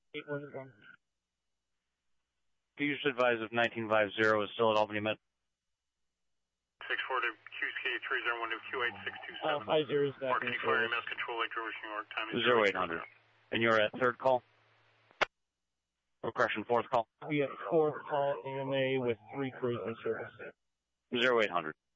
8 was it going? You should advise if 1950 is still at Albany Med. 6-4 to QSK 301 to Q8627. 50 is back Mark, in can you fire service. EMS control Lake George, New York? Time is 0800. And you're at third call? Or correction, fourth call? We have 4th call AMA with 3 crews in service. 0800.